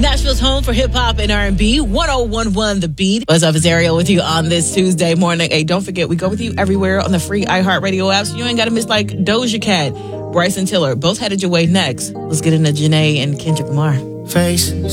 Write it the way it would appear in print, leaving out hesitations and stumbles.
Nashville's home for hip-hop and R&B, 1011 The Beat. What's up, it's Ariel with you on this Tuesday morning. Hey, don't forget, we go with you everywhere on the free iHeartRadio app, so you ain't got to miss like Doja Cat, Bryson Tiller. Both headed your way next. Let's get into Janae and Kendrick Lamar. Face